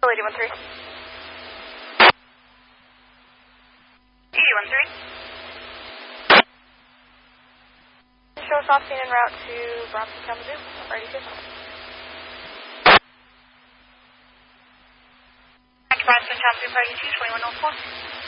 8013. 8013. Show us off scene en route to Bronson Kalamazoo. Ready to. Bronson Kalamazoo, Party 2, 2104.